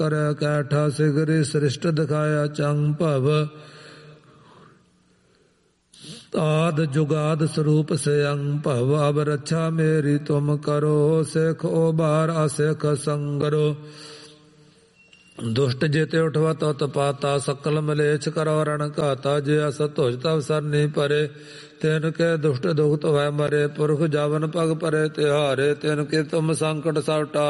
ਕਰੈ ਕੈਠਾ ਸਿਗਰੀ ਸ੍ਰਿਸ਼ਟ ਦਿਖਾਇਆ ਚੰਗ ਭਵ ਆਦ ਜੁਗਾਦ ਸਰੂਪ ਸਿਅੰ ਭਵ ਅਬ ਰੱਛਾ ਮੇਰੀ ਤੁਮ ਕਰੋ ਸਿਖ ਉਬਾਰ ਅਸਿਖ ਸੰਗਰੋ ਦੁਸ਼ਟ ਜੇਤੇ ਉਠਵਾ ਤਤ ਪਾਤਾ ਸਕਲ ਮਲੇਛ ਕਰੋ ਰਣ ਘਾਤਾ ਜੇ ਅਸ ਤੁਜ ਤਵ ਸਰਨੀ ਪਰੇ ਤਿਨ ਕੇ ਦੁਸ਼ਟ ਦੁਖਤ ਹੋਇ ਮਰੇ ਪੁਰਖ ਜਵਨ ਪਗ ਪਰੇ ਤਿਹਾਰੇ ਤਿਨ ਕੇ ਤੁਮ ਸੰਕਟ ਸਭ